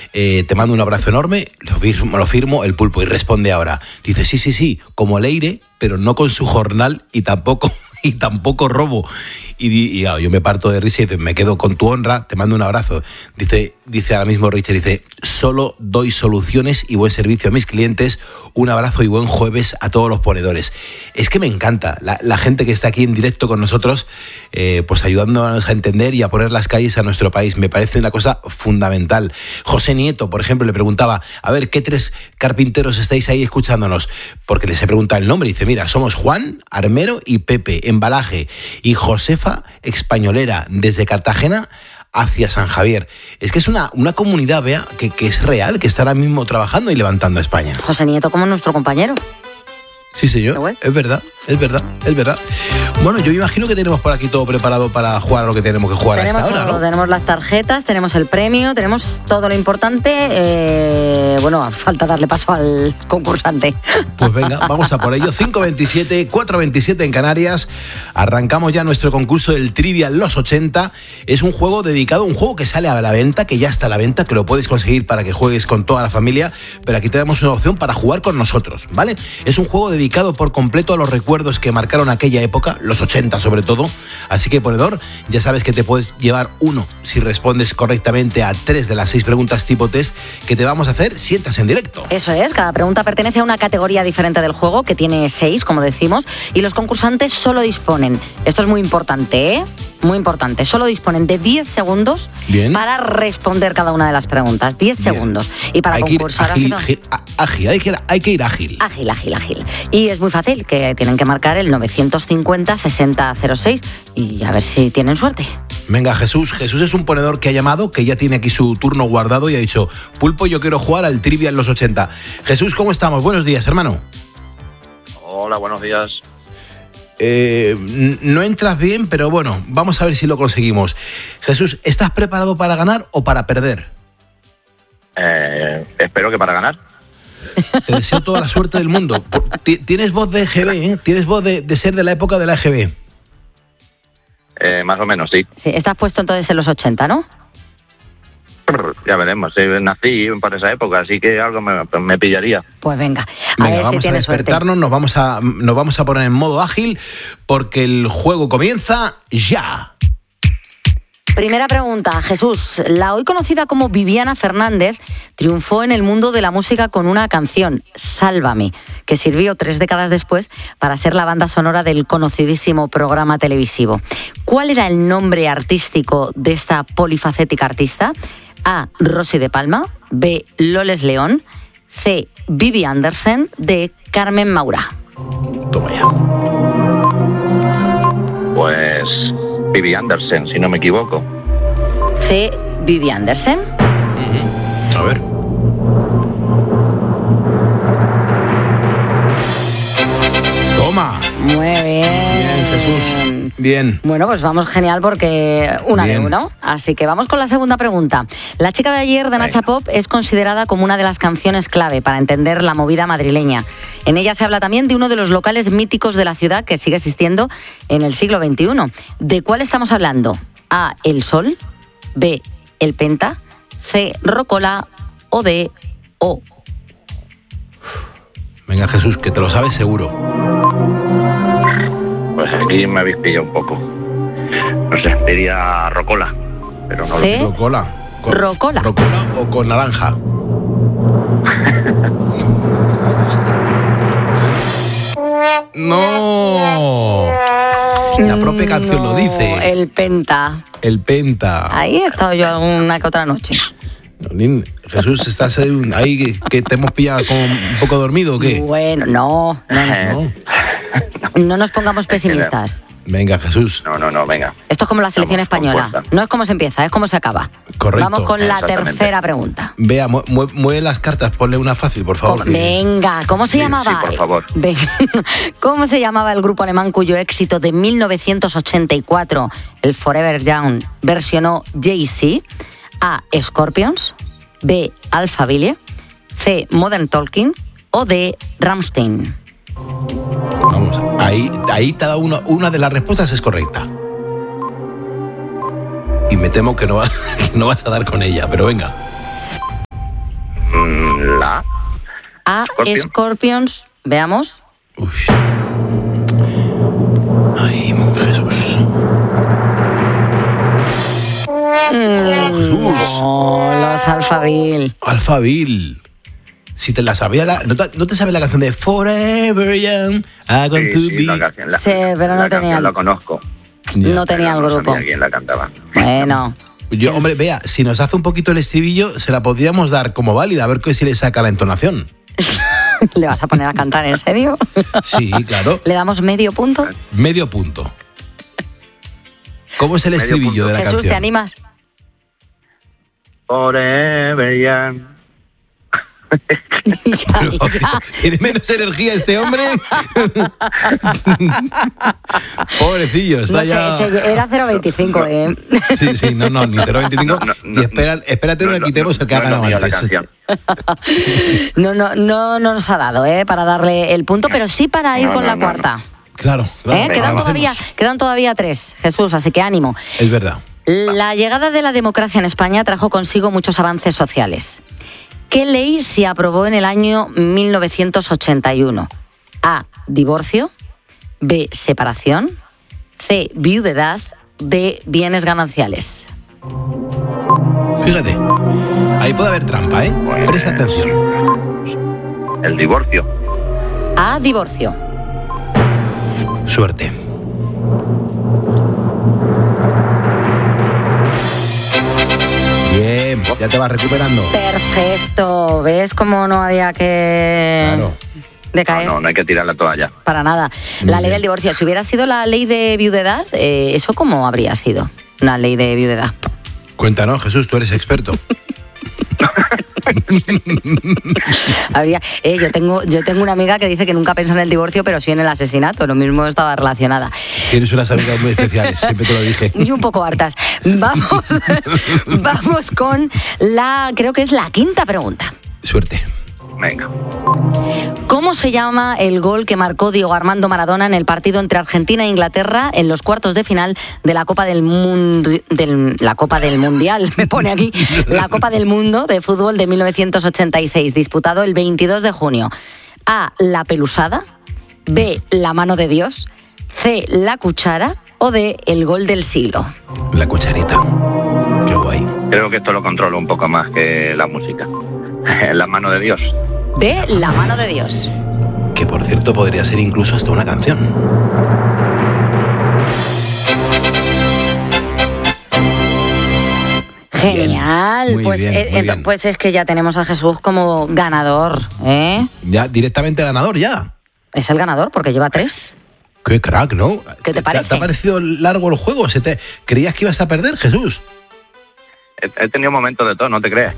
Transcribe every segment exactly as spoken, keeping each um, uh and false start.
eh, te mando un abrazo enorme, lo firmo, lo firmo, el Pulpo, y responde ahora. Dice, sí, sí, sí, como Leire, pero no con su jornal y tampoco, y tampoco robo. Y, y, y ah, yo me parto de risa y dice, me quedo con tu honra, te mando un abrazo. Dice, dice ahora mismo Richard, dice, solo doy soluciones y buen servicio a mis clientes. Un abrazo y buen jueves a todos los ponedores. Es que me encanta la, la gente que está aquí en directo con nosotros, eh, pues ayudándonos a entender y a poner las calles a nuestro país. Me parece una cosa fundamental. José Nieto, por ejemplo, le preguntaba, a ver, ¿qué tres carpinteros estáis ahí escuchándonos? Porque les he preguntado el nombre y dice, mira, somos Juan, Armero y Pepe, embalaje, y Josefa, españolera, desde Cartagena hacia San Javier. Es que es una, una comunidad, vea, que, que es real, que está ahora mismo trabajando y levantando a España. José Nieto como nuestro compañero. Sí, señor, es verdad, es verdad, es verdad. Bueno, yo imagino que tenemos por aquí todo preparado para jugar a lo que tenemos que jugar tenemos a esta hora, todo, ¿no? Tenemos las tarjetas, tenemos el premio, tenemos todo lo importante. Eh, bueno, falta darle paso al concursante. Pues venga, vamos a por ello. cinco veintisiete, cuatro veintisiete en Canarias. Arrancamos ya nuestro concurso del Trivial Los ochenta. Es un juego dedicado, un juego que sale a la venta, que ya está a la venta, que lo puedes conseguir para que juegues con toda la familia, pero aquí tenemos una opción para jugar con nosotros, ¿vale? Es un juego dedicado por completo a los recuerdos que marcaron aquella época, los ochenta sobre todo. Así que, ponedor, ya sabes que te puedes llevar uno si respondes correctamente a tres de las seis preguntas tipo test que te vamos a hacer si entras en directo. Eso es, cada pregunta pertenece a una categoría diferente del juego, que tiene seis, como decimos, y los concursantes solo disponen, esto es muy importante, ¿eh? Muy importante, solo disponen de diez segundos Bien. para responder cada una de las preguntas. diez Bien. segundos. Y para hay concursar... Que ir ágil, ágil, ágil, hay, que ir, hay que ir ágil. Ágil, ágil, ágil. Y es muy fácil, que tienen que marcar el novecientos cincuenta, sesenta cero seis y a ver si tienen suerte. Venga, Jesús. Jesús es un ponedor que ha llamado, que ya tiene aquí su turno guardado y ha dicho, Pulpo, yo quiero jugar al Trivial Los ochenta. Jesús, ¿cómo estamos? Buenos días, hermano. Hola, buenos días. Eh, no entras bien, pero bueno, vamos a ver si lo conseguimos. Jesús, ¿estás preparado para ganar o para perder? Eh, espero que para ganar. Te deseo toda la suerte del mundo. Tienes voz de E G B, ¿eh? Tienes voz de, de ser de la época de la E G B. Eh, más o menos, sí. Sí, estás puesto entonces en los ochenta, ¿no? Ya veremos, nací para esa época, así que algo me, me pillaría. Pues venga, a venga, ver vamos si tienes a despertarnos, suerte. Nos vamos a, nos vamos a poner en modo ágil porque el juego comienza ya. Primera pregunta, Jesús. La hoy conocida como Viviana Fernández triunfó en el mundo de la música con una canción, Sálvame, que sirvió tres décadas después para ser la banda sonora del conocidísimo programa televisivo. ¿Cuál era el nombre artístico de esta polifacética artista? A. Rosy de Palma. B. Loles León. C. Vivi Andersen. D. Carmen Maura. Toma ya. Pues Vivi Andersen, si no me equivoco. C. Vivi Andersen. Uh-huh. A ver. Toma. Muy bien. Bien, Jesús. Bien. Bueno, pues vamos genial porque una Bien. de uno. Así que vamos con la segunda pregunta. La chica de ayer de Nacha Pop es considerada como una de las canciones clave para entender la movida madrileña. En ella se habla también de uno de los locales míticos de la ciudad que sigue existiendo en el siglo veintiuno. ¿De cuál estamos hablando? A. El Sol. B. El Penta. C. Rocola. O D. O. Venga, Jesús, que te lo sabes seguro. Pues aquí me habéis pillado un poco. No sé, diría Rocola, pero no C. lo Rocola. Con, Rocola. Rocola o con naranja. No. La propia canción lo dice. El Penta. El Penta. Ahí he estado yo alguna que otra noche. Jesús, ¿estás ahí que te hemos pillado como un poco dormido o qué? Bueno, no, no, no. No. No nos pongamos pesimistas. Venga, Jesús. No, no, no, venga. Esto es como la selección Vamos, con española. fuerza. No es como se empieza, es como se acaba. Correcto. Vamos con la Exactamente. tercera pregunta. Vea, mu- mu- mueve las cartas, ponle una fácil, por favor. ¿Cómo? Venga, ¿cómo se Sí, llamaba? sí, por favor. Ve- ¿Cómo se llamaba el grupo alemán cuyo éxito de mil novecientos ochenta y cuatro, el Forever Young, versionó Jay-Z? A. Scorpions. B. Alphaville. C. Modern Talking. O D. Rammstein. Vamos, ahí, ahí cada uno, una de las respuestas es correcta. Y me temo que no, va- que no vas a dar con ella, pero venga. Mm, la A, Scorpion. Scorpions. Veamos. Uy. Ay, Jesús. Mm, no, los Alphaville. Alphaville. Si te la sabía la... ¿No te, no te sabes la canción de Forever Young? I want Sí, to sí, be... la canción, la- Sí, pero no la tenía canción el- la conozco. Ya. No tenía el pero no grupo. sabía quién la cantaba. Bueno. Yo, hombre, vea, si nos hace un poquito el estribillo, se la podríamos dar como válida, a ver qué si le saca la entonación. ¿Le vas a poner a cantar en serio? Sí, claro. ¿Le damos medio punto? Medio punto. ¿Cómo es el Medio estribillo punto. de la Jesús, canción? ¿te animas? Forever Young. Ya, Pero, ya. ¿tiene menos energía este hombre? Pobrecillo, está No sé, ya... ese- era cero veinticinco, ¿eh? Sí, sí, no, no, ni cero veinticinco. No, no, y espera, espérate, no, no, le no, quitemos no, el que ha no es lo ganado mío la antes. canción. No, no, no, no nos ha dado, ¿eh? Para darle el punto, pero sí para ir No, con no, la no, cuarta. Claro, claro. ¿Eh? lo Quedan, todavía, hacemos. quedan todavía tres, Jesús, así que ánimo. Es verdad. La llegada de la democracia en España trajo consigo muchos avances sociales. ¿Qué ley se aprobó en el año mil novecientos ochenta y uno? A. Divorcio. B. Separación. C. Viudedad. D. Bienes gananciales. Fíjate, ahí puede haber trampa, ¿eh? Pues- Presta atención. El divorcio. A. Divorcio. Suerte. Bien, ya te vas recuperando. Perfecto. ¿Ves cómo no había que Claro. decaer? No, no, no hay que tirar la toalla. Para nada. Muy La ley bien. del divorcio. Si hubiera sido la ley de viudedad, eh, ¿eso cómo habría sido? Una ley de viudedad. Cuéntanos, Jesús, tú eres experto. Habría, eh, yo tengo yo tengo una amiga que dice que nunca piensa en el divorcio, pero sí en el asesinato. Lo mismo estaba relacionada. Tienes unas amigas muy especiales, siempre te lo dije. Y un poco hartas. Vamos, vamos con la, creo que es la quinta pregunta. Suerte. Venga. ¿Cómo se llama el gol que marcó Diego Armando Maradona en el partido entre Argentina e Inglaterra en los cuartos de final de la Copa del Mundo, del, la Copa del Mundial, me pone aquí, la Copa del Mundo de fútbol de mil novecientos ochenta y seis, disputado el veintidós de junio? A. La pelusada. B. La mano de Dios. C. La cuchara. O D. El gol del siglo. La cucharita. Qué guay. Creo que esto lo controlo un poco más que la música. La mano de Dios. D. La mano de Dios. Que por cierto podría ser incluso hasta una canción. Genial. Muy pues, bien, eh, muy ento- bien. pues es que ya tenemos a Jesús como ganador, ¿eh? Ya directamente ganador ya. Es el ganador porque lleva tres. Qué crack, ¿no? ¿Qué te parece? ¿Te ha parecido largo el juego? ¿Se te... ¿Creías que ibas a perder, Jesús? He, he tenido momentos de todo, no te creas.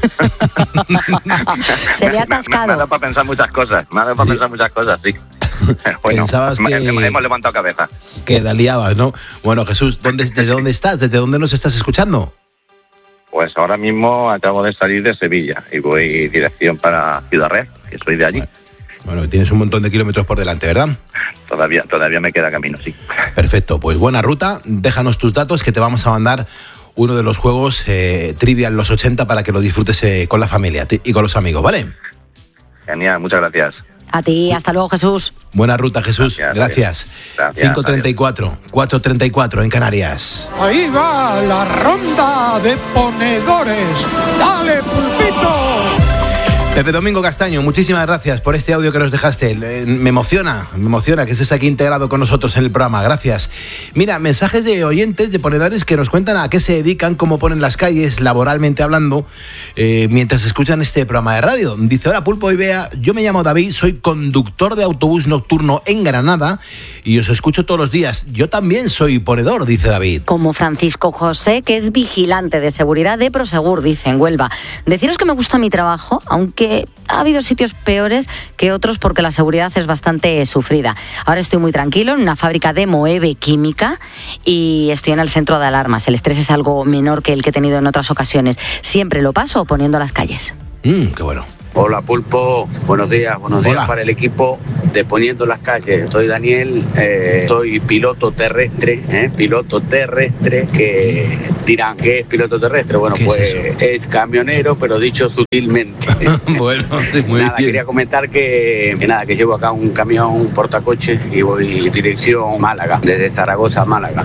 Se le ha Me- me- Me, ha atascado. dado para pensar muchas cosas. Me ha dado para Sí. pensar muchas cosas, sí. Bueno, Pensabas me- que- hemos hemos levantado cabeza. Que la liabas, ¿no? Bueno, Jesús, ¿dónde, ¿desde dónde estás? ¿Desde dónde nos estás escuchando? Pues ahora mismo acabo de salir de Sevilla y voy dirección para Ciudad Real, que soy de allí. Bueno, tienes un montón de kilómetros por delante, ¿verdad? Todavía, todavía me queda camino, sí. Perfecto, pues buena ruta. Déjanos tus datos que te vamos a mandar uno de los juegos eh, Trivial los ochenta para que lo disfrutes eh, con la familia ti- y con los amigos, ¿vale? Genial, muchas gracias. A ti, hasta luego, Jesús. Buena ruta, Jesús. Gracias, Gracias. Gracias, cinco treinta y cuatro, cuatro treinta y cuatro en Canarias. Ahí va la ronda de ponedores. ¡Dale, pulpito! Pepe Domingo Castaño, muchísimas gracias por este audio que nos dejaste. Eh, Me emociona, me emociona que estés aquí integrado con nosotros en el programa. Gracias. Mira, mensajes de oyentes, de ponedores que nos cuentan a qué se dedican, cómo ponen las calles, laboralmente hablando, eh, mientras escuchan este programa de radio. Dice, hola Pulpo y Bea, yo me llamo David, soy conductor de autobús nocturno en Granada y os escucho todos los días. Yo también soy ponedor, dice David. Como Francisco José, que es vigilante de seguridad de Prosegur, dice en Huelva. Deciros que me gusta mi trabajo, aunque ha habido sitios peores que otros porque la seguridad es bastante sufrida. Ahora estoy muy tranquilo en una fábrica de Moeve Química y estoy en el centro de alarmas. El estrés es algo menor que el que he tenido en otras ocasiones. Siempre lo paso poniendo las calles. Mm, qué bueno. Hola Pulpo, buenos días, buenos días. Hola. Para el equipo de Poniendo las Calles. Soy Daniel, eh, soy piloto terrestre, eh, piloto terrestre, que dirán, ¿qué es piloto terrestre? Bueno, pues es, es camionero, pero dicho sutilmente. Bueno, sí, muy nada, bien. Quería comentar que, que nada, que llevo acá un camión, un portacoche y voy dirección Málaga, desde Zaragoza a Málaga.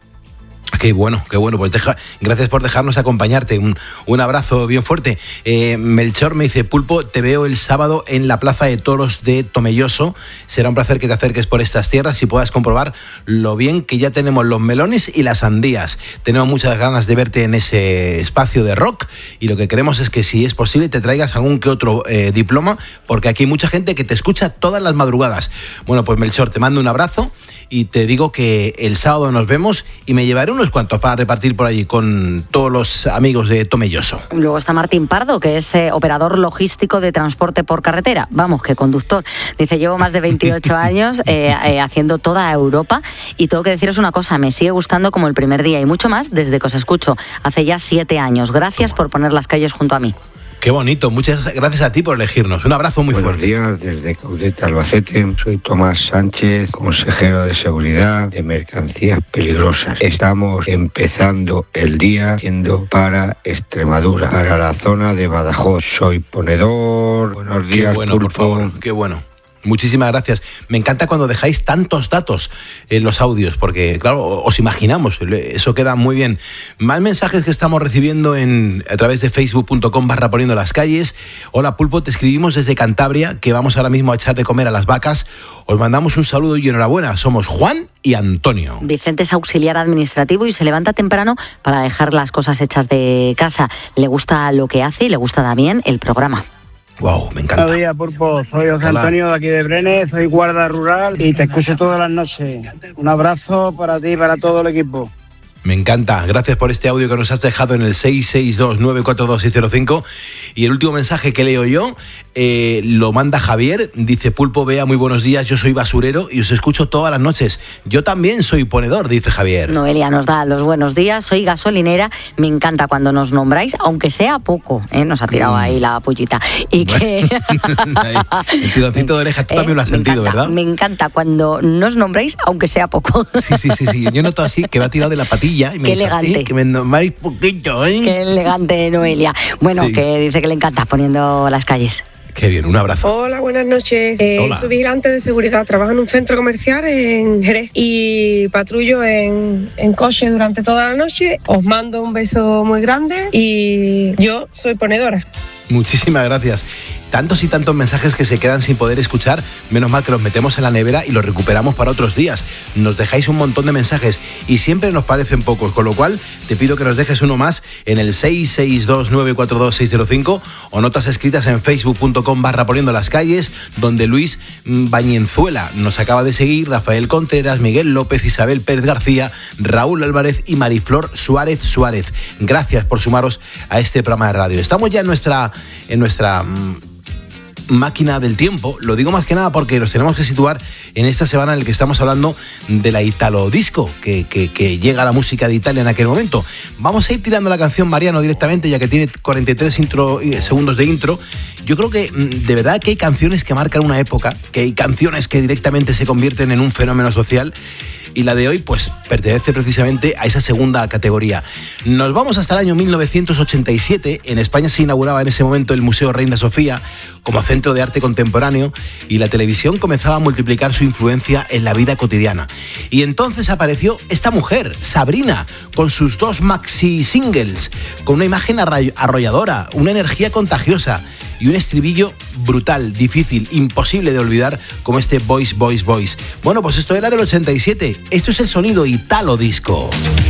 Qué bueno, qué bueno. Pues deja, gracias por dejarnos acompañarte. Un, un abrazo bien fuerte. Eh, Melchor me dice, Pulpo, te veo el sábado en la Plaza de Toros de Tomelloso. Será un placer que te acerques por estas tierras y puedas comprobar lo bien que ya tenemos los melones y las sandías. Tenemos muchas ganas de verte en ese espacio de rock y lo que queremos es que, si es posible, te traigas algún que otro eh, diploma, porque aquí hay mucha gente que te escucha todas las madrugadas. Bueno, pues Melchor, te mando un abrazo y te digo que el sábado nos vemos y me llevaré unos cuantos para repartir por allí con todos los amigos de Tomelloso. Luego está Martín Pardo, que es eh, operador logístico de transporte por carretera. Vamos, que conductor. Dice, llevo más de veintiocho años eh, eh, haciendo toda Europa y tengo que deciros una cosa, me sigue gustando como el primer día y mucho más desde que os escucho hace ya siete años. Gracias por poner las calles junto a mí. Qué bonito, muchas gracias a ti por elegirnos. Un abrazo muy Buenos fuerte. Buenos días, desde Caudete, Albacete. Soy Tomás Sánchez, consejero de seguridad de mercancías peligrosas. Estamos empezando el día yendo para Extremadura, para la zona de Badajoz. Soy ponedor. Buenos días, Qué bueno, Pulpo. por favor, qué bueno. Muchísimas gracias. Me encanta cuando dejáis tantos datos en los audios, porque, claro, os imaginamos, eso queda muy bien. Más mensajes que estamos recibiendo en, a través de facebook punto com barra Poniendo las Calles. Hola Pulpo, te escribimos desde Cantabria, que vamos ahora mismo a echar de comer a las vacas. Os mandamos un saludo y enhorabuena. Somos Juan y Antonio. Vicente es auxiliar administrativo y se levanta temprano para dejar las cosas hechas de casa. Le gusta lo que hace y le gusta también el programa. Wow, me encanta. Buenos días, Pulpo. Soy José Hola. Antonio de aquí de Brenes, soy guarda rural y te escucho todas las noches. Un abrazo para ti y para todo el equipo. Me encanta. Gracias por este audio que nos has dejado en el seis seis dos nueve cuatro dos seis cero cinco. Y el último mensaje que leo yo eh, lo manda Javier. Dice, Pulpo, Bea, muy buenos días. Yo soy basurero y os escucho todas las noches. Yo también soy ponedor, dice Javier. Noelia nos da los buenos días. Soy gasolinera. Me encanta cuando nos nombráis, aunque sea poco. ¿eh? Nos ha tirado ahí la pullita. Y que... El tironcito de oreja, tú ¿Eh? también lo has me sentido, encanta, ¿verdad? Me encanta cuando nos nombráis, aunque sea poco. Sí, sí, sí, sí. Yo noto así que me ha tirado de la patilla. Y me Qué dice, elegante. "Eh, que me nombráis poquito, ¿eh?". Qué elegante, Noelia. Bueno, Sí. que dice que le encanta poniendo las calles. Qué bien, un abrazo. Hola, buenas noches. Eh, Hola. soy vigilante de seguridad. Trabajo en un centro comercial en Jerez y patrullo en, en coche durante toda la noche. Os mando un beso muy grande y yo soy ponedora. Muchísimas gracias. Tantos y tantos mensajes que se quedan sin poder escuchar, menos mal que los metemos en la nevera y los recuperamos para otros días. Nos dejáis un montón de mensajes y siempre nos parecen pocos, con lo cual te pido que nos dejes uno más en el seis seis dos nueve cuatro dos seis cero cinco o notas escritas en facebook punto com barra Poniendo las Calles, donde Luis Bañenzuela nos acaba de seguir, Rafael Contreras, Miguel López, Isabel Pérez García, Raúl Álvarez y Mariflor Suárez Suárez. Gracias por sumaros a este programa de radio. Estamos ya en nuestra... En nuestra máquina del tiempo. Lo digo más que nada porque nos tenemos que situar en esta semana en la que estamos hablando de la Italo Disco, que, que, que llega a la música de Italia en aquel momento. Vamos a ir tirando la canción, Mariano, directamente, ya que tiene cuarenta y tres intro, segundos de intro. Yo creo que de verdad que hay canciones que marcan una época, que hay canciones que directamente se convierten en un fenómeno social. Y la de hoy, pues, pertenece precisamente a esa segunda categoría. Nos vamos hasta el año mil novecientos ochenta y siete. En España se inauguraba en ese momento el Museo Reina Sofía como centro de arte contemporáneo y la televisión comenzaba a multiplicar su influencia en la vida cotidiana. Y entonces apareció esta mujer, Sabrina, con sus dos maxi singles, con una imagen arrolladora, una energía contagiosa y un estribillo brutal, difícil, imposible de olvidar, como este Voice, Voice, Voice. Bueno, pues esto era del ochenta y siete. Esto es el sonido Italo Disco.